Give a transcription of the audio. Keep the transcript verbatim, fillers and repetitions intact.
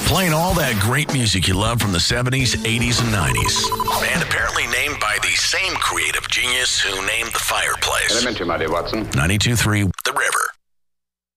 Playing all that great music you love from the seventies, eighties, and nineties. And apparently named by the same creative genius who named the fireplace. Elementary, my dear Watson. ninety-two point three